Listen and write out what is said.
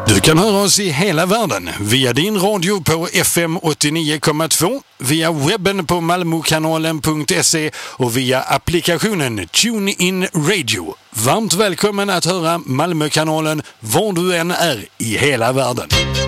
Du kan höra oss i hela världen via din radio på FM 89,2, via webben på malmokanalen.se och via applikationen TuneIn Radio. Varmt välkommen att höra Malmökanalen var du än är i hela världen.